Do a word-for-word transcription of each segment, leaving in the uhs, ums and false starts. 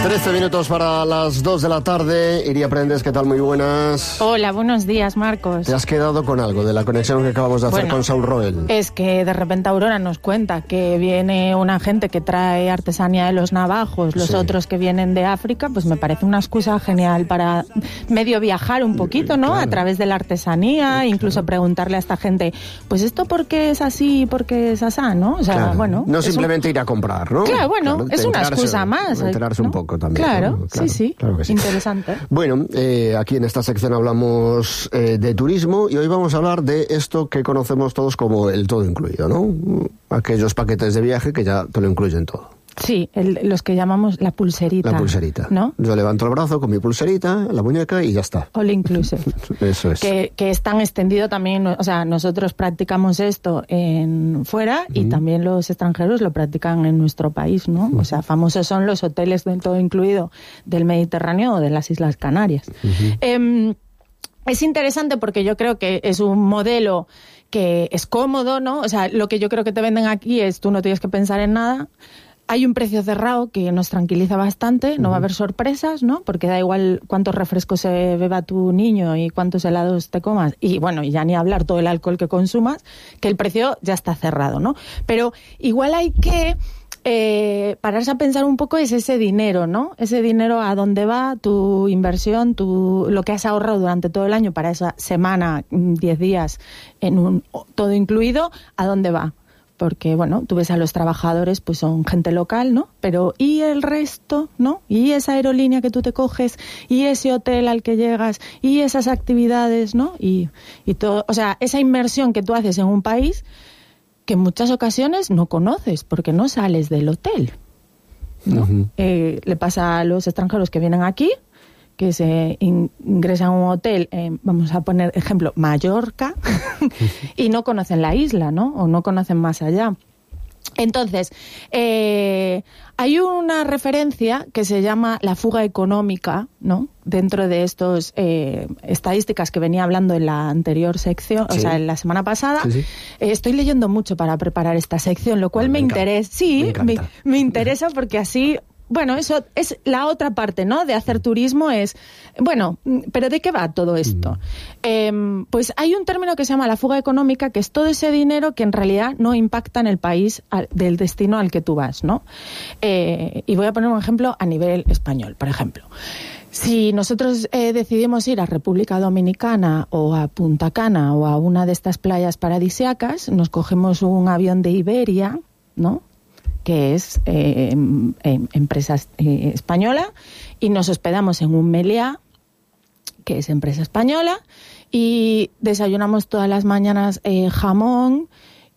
trece minutos para las dos de la tarde. Iria Prendes, ¿qué tal? Muy buenas. Hola, buenos días, Marcos. ¿Te has quedado con algo de la conexión que acabamos de hacer bueno, con Saúl Roel? Es que de repente Aurora nos cuenta que viene una gente que trae artesanía de los navajos, los sí. otros que vienen de África, pues me parece una excusa genial para medio viajar un poquito, ¿no? Claro. A través de la artesanía, claro. Incluso preguntarle a esta gente, pues esto por qué es así, por qué es asá, ¿no? O sea, claro. bueno. No simplemente un... ir a comprar, ¿no? Claro, bueno, claro, es una excusa más. Enterarse ¿no? un poco también. Claro, ¿no? Claro, sí, sí, claro que sí. Interesante. Bueno, eh, aquí en esta sección hablamos eh, de turismo y hoy vamos a hablar de esto que conocemos todos como el todo incluido, ¿no? Aquellos paquetes de viaje que ya te lo incluyen todo. Sí, el, los que llamamos la pulserita. La pulserita, ¿no? Yo levanto el brazo con mi pulserita, la muñeca y ya está. All inclusive. Eso es. Que, que es tan extendido también, o sea, nosotros practicamos esto en fuera uh-huh. y también los extranjeros lo practican en nuestro país, ¿no? Uh-huh. O sea, famosos son los hoteles de todo incluido del Mediterráneo o de las Islas Canarias. Uh-huh. Eh, es interesante porque yo creo que es un modelo que es cómodo, ¿no? O sea, lo que yo creo que te venden aquí es tú no tienes que pensar en nada. Hay un precio cerrado que nos tranquiliza bastante, no uh-huh. va a haber sorpresas, ¿no? Porque da igual cuántos refrescos se beba tu niño y cuántos helados te comas, y bueno, y ya ni hablar todo el alcohol que consumas, que el precio ya está cerrado, ¿no? Pero igual hay que eh, pararse a pensar un poco es ese dinero, ¿no? Ese dinero a dónde va, tu inversión, tu, lo que has ahorrado durante todo el año para esa semana, diez días, en un todo incluido, ¿a dónde va? Porque, bueno, tú ves a los trabajadores, pues son gente local, ¿no? Pero ¿y el resto, no? ¿Y esa aerolínea que tú te coges? ¿Y ese hotel al que llegas? ¿Y esas actividades, no? Y, y todo, o sea, esa inversión que tú haces en un país que en muchas ocasiones no conoces porque no sales del hotel, ¿no? Uh-huh. Eh, le pasa a los extranjeros que vienen aquí, que se ingresan a un hotel, eh, vamos a poner ejemplo, Mallorca, y no conocen la isla, ¿no? O no conocen más allá. Entonces, eh, hay una referencia que se llama la fuga económica, ¿no? Dentro de estos eh, estadísticas que venía hablando en la anterior sección, sí. o sea, en la semana pasada. Sí, sí. Eh, estoy leyendo mucho para preparar esta sección, lo cual me, me interesa. Sí, me, me, me interesa porque así... Bueno, eso es la otra parte, ¿no? De hacer turismo es, bueno, ¿pero de qué va todo esto? Mm. Eh, pues hay un término que se llama la fuga económica, que es todo ese dinero que en realidad no impacta en el país al, del destino al que tú vas, ¿no? Eh, y voy a poner un ejemplo a nivel español, por ejemplo. Si nosotros eh, decidimos ir a República Dominicana o a Punta Cana o a una de estas playas paradisíacas, nos cogemos un avión de Iberia, ¿no? Que es eh, eh, empresa eh, española, y nos hospedamos en un Meliá, que es empresa española, y desayunamos todas las mañanas eh, jamón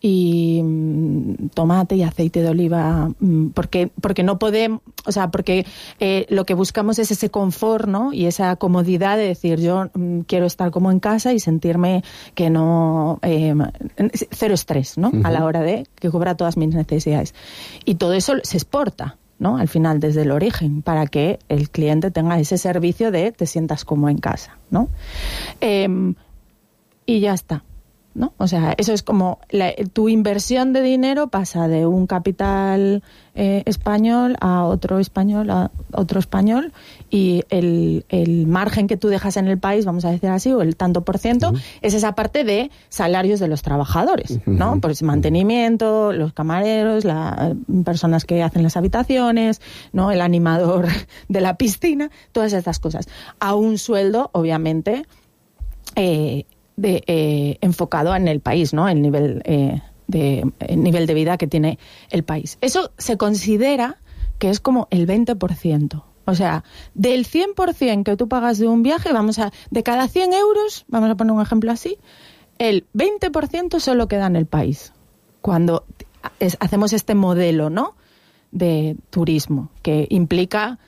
y mm, tomate y aceite de oliva, mm, porque porque no podemos, o sea, porque eh, lo que buscamos es ese confort, ¿no? Y esa comodidad de decir, yo mm, quiero estar como en casa y sentirme que no eh, cero estrés, ¿no? Uh-huh. A la hora de que cubra todas mis necesidades. Y todo eso se exporta, ¿no? Al final, desde el origen, para que el cliente tenga ese servicio de te sientas como en casa, ¿no? Eh, y ya está, ¿no? O sea, eso es como la, tu inversión de dinero pasa de un capital eh, español a otro español a otro español, y el, el margen que tú dejas en el país, vamos a decir así, o el tanto por ciento, uh-huh. es esa parte de salarios de los trabajadores, uh-huh. ¿no? Pues mantenimiento, los camareros, las personas que hacen las habitaciones, ¿no? El animador de la piscina, todas estas cosas. A un sueldo, obviamente, eh, de, eh, enfocado en el país, ¿no? El nivel, eh, de, el nivel de vida que tiene el país. Eso se considera que es como el veinte por ciento. O sea, del cien por ciento que tú pagas de un viaje, vamos a, de cada cien euros, vamos a poner un ejemplo así, el veinte por ciento solo queda en el país. Cuando es, hacemos este modelo, ¿no? De turismo, que implica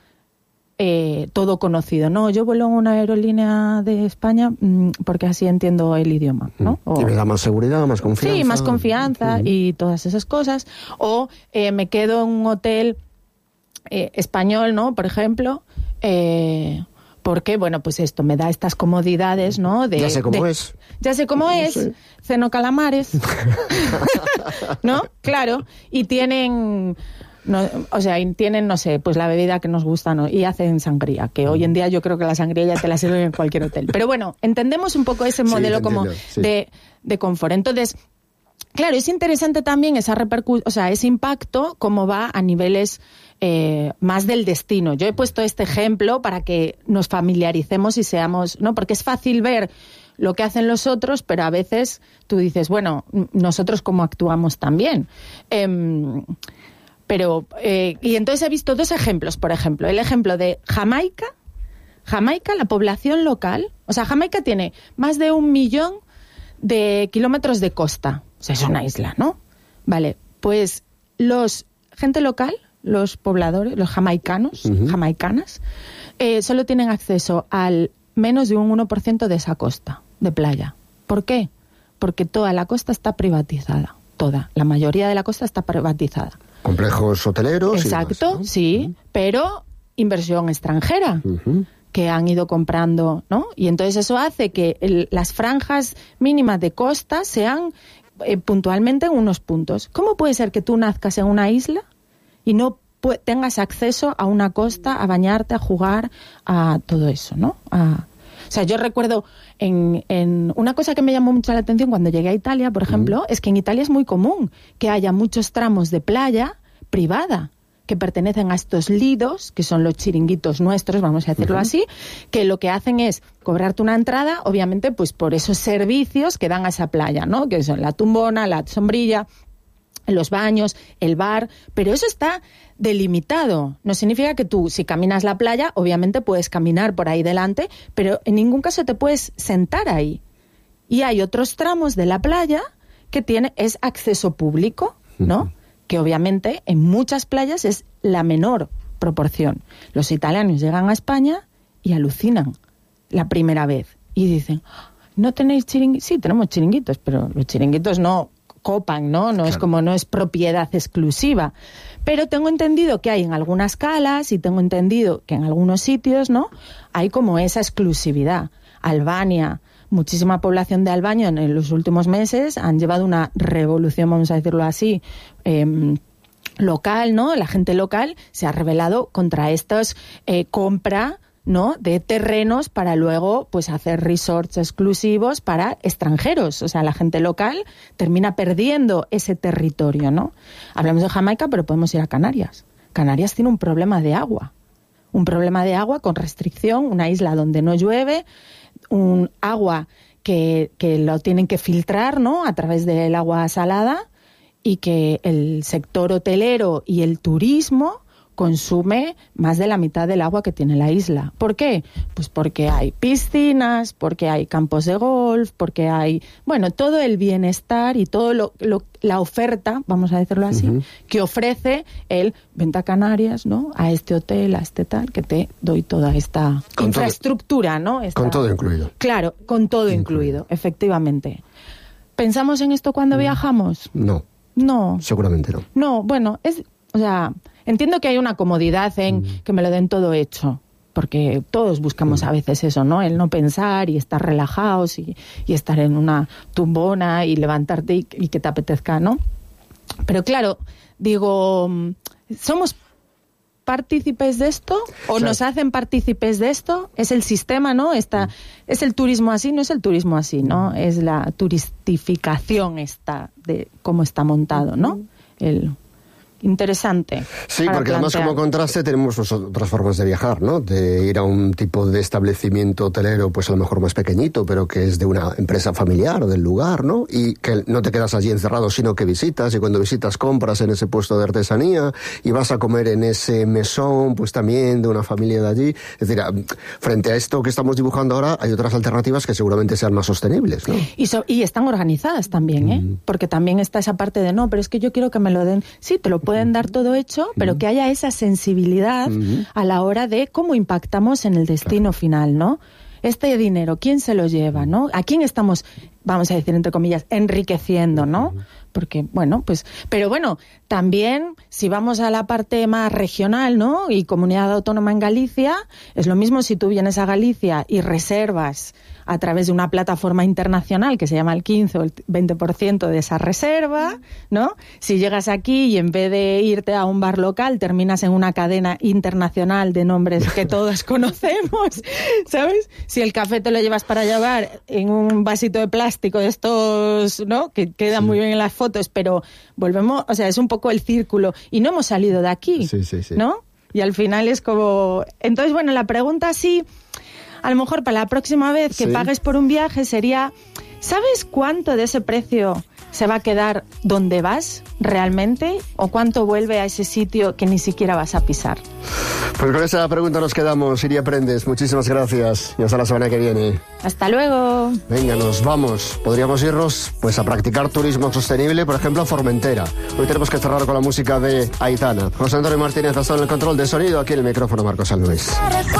Eh, todo conocido, ¿no? Yo vuelo en una aerolínea de España mmm, porque así entiendo el idioma, ¿no? O, y me da más seguridad, más confianza. Sí, más confianza uh-huh. y todas esas cosas. O eh, me quedo en un hotel eh, español, ¿no? Por ejemplo, eh, porque, bueno, pues esto me da estas comodidades, ¿no? De, ya sé cómo de, es. Ya sé cómo no es. Sé. Ceno calamares. ¿No? Claro. Y tienen... No, o sea, tienen, no sé, pues la bebida que nos gusta, ¿no? Y hacen sangría, que hoy en día yo creo que la sangría ya te la sirven en cualquier hotel. Pero bueno, entendemos un poco ese modelo sí, como sí. de, de confort. Entonces, claro, es interesante también esa repercu- o sea, ese impacto, cómo va a niveles eh, más del destino. Yo he puesto este ejemplo para que nos familiaricemos y seamos, ¿no? Porque es fácil ver lo que hacen los otros, pero a veces tú dices, bueno, nosotros cómo actuamos también. Eh, pero, eh, y entonces he visto dos ejemplos, por ejemplo. El ejemplo de Jamaica. Jamaica, la población local, o sea, Jamaica tiene más de un millón de kilómetros de costa. O sea, es una isla, ¿no? Vale, pues los gente local, los pobladores, los jamaicanos, uh-huh. jamaicanas, eh, solo tienen acceso al menos de un uno por ciento de esa costa de playa. ¿Por qué? Porque toda la costa está privatizada. Toda. La mayoría de la costa está privatizada. Complejos hoteleros. Exacto, y demás, ¿no? sí, uh-huh. pero inversión extranjera. Uh-huh. Que han ido comprando, ¿no? Y entonces eso hace que el, las franjas mínimas de costa sean eh, puntualmente en unos puntos. ¿Cómo puede ser que tú nazcas en una isla y no pu- tengas acceso a una costa, a bañarte, a jugar, a todo eso, ¿no? A, o sea, yo recuerdo en, en una cosa que me llamó mucho la atención cuando llegué a Italia, por ejemplo, mm. es que en Italia es muy común que haya muchos tramos de playa privada que pertenecen a estos lidos, que son los chiringuitos nuestros, vamos a decirlo uh-huh. así, que lo que hacen es cobrarte una entrada, obviamente, pues por esos servicios que dan a esa playa, ¿no? Que son la tumbona, la sombrilla, los baños, el bar, pero eso está delimitado. No significa que tú, si caminas la playa, obviamente puedes caminar por ahí delante, pero en ningún caso te puedes sentar ahí. Y hay otros tramos de la playa que tiene, es acceso público, ¿no? Uh-huh. Que obviamente en muchas playas es la menor proporción. Los italianos llegan a España y alucinan la primera vez y dicen, ¿no tenéis chiringuitos? Sí, tenemos chiringuitos, pero los chiringuitos no copan, ¿no? No claro. Es como, no es propiedad exclusiva. Pero tengo entendido que hay en algunas calas y tengo entendido que en algunos sitios, ¿no? Hay como esa exclusividad. Albania, muchísima población de Albania en los últimos meses han llevado una revolución, vamos a decirlo así, eh, local, ¿no? La gente local se ha rebelado contra estos eh, compra, ¿no? de terrenos para luego pues hacer resorts exclusivos para extranjeros. O sea, la gente local termina perdiendo ese territorio, ¿no? Hablamos de Jamaica, pero podemos ir a Canarias. Canarias tiene un problema de agua. Un problema de agua con restricción, una isla donde no llueve, un agua que, que lo tienen que filtrar, ¿no? A través del agua salada, y que el sector hotelero y el turismo consume más de la mitad del agua que tiene la isla. ¿Por qué? Pues porque hay piscinas, porque hay campos de golf, porque hay, bueno, todo el bienestar y todo lo, lo la oferta, vamos a decirlo así, uh-huh. que ofrece el Venta Canarias, ¿no? A este hotel, a este tal, que te doy toda esta con infraestructura, todo, ¿no? Esta, con todo incluido. Claro, con todo incluido, incluido efectivamente. ¿Pensamos en esto cuando no. viajamos? No. No. Seguramente no. No, bueno, es, o sea, entiendo que hay una comodidad en mm. que me lo den todo hecho, porque todos buscamos mm. a veces eso, ¿no? El no pensar y estar relajados y, y estar en una tumbona y levantarte y, y que te apetezca, ¿no? Pero claro, digo, ¿somos partícipes de esto? ¿O, o sea, nos hacen partícipes de esto? ¿Es el sistema, no? Esta, mm. ¿Es el turismo así? No es el turismo así, ¿no? Es la turistificación esta de cómo está montado, ¿no? El... Interesante. Sí, porque además como contraste tenemos otras formas de viajar, ¿no? De ir a un tipo de establecimiento hotelero, pues a lo mejor más pequeñito, pero que es de una empresa familiar o del lugar, ¿no? Y que no te quedas allí encerrado, sino que visitas, y cuando visitas compras en ese puesto de artesanía y vas a comer en ese mesón, pues también de una familia de allí. Es decir, frente a esto que estamos dibujando ahora, hay otras alternativas que seguramente sean más sostenibles, ¿no? Y, so, y están organizadas también, ¿eh? Mm. Porque también está esa parte de, no, pero es que yo quiero que me lo den. Sí, te lo pueden dar todo hecho, pero que haya esa sensibilidad uh-huh. a la hora de cómo impactamos en el destino claro. final, ¿no? Este dinero, ¿quién se lo lleva, no? ¿A quién estamos, vamos a decir entre comillas, enriqueciendo, no? porque, bueno, pues... Pero bueno, también, si vamos a la parte más regional, ¿no?, y comunidad autónoma en Galicia, es lo mismo si tú vienes a Galicia y reservas a través de una plataforma internacional que se llama el quince o el veinte por ciento de esa reserva, ¿no? Si llegas aquí y en vez de irte a un bar local terminas en una cadena internacional de nombres que todos conocemos, ¿sabes? Si el café te lo llevas para llevar en un vasito de plástico de estos, ¿no?, que quedan sí. muy bien en las fotos, pero volvemos, o sea, es un poco el círculo y no hemos salido de aquí, sí, sí, sí. ¿no? Y al final es como... Entonces, bueno, la pregunta sí... A lo mejor para la próxima vez que sí. pagues por un viaje sería, ¿sabes cuánto de ese precio se va a quedar donde vas realmente? ¿O cuánto vuelve a ese sitio que ni siquiera vas a pisar? Pues con esa pregunta nos quedamos. Iria Prendes, muchísimas gracias y hasta la semana que viene. Hasta luego. Venga, nos vamos. Podríamos irnos pues a practicar turismo sostenible, por ejemplo, a Formentera. Hoy tenemos que cerrar con la música de Aitana. José Antonio Martínez ha estado en el control de sonido, aquí en el micrófono Marcos San Luis.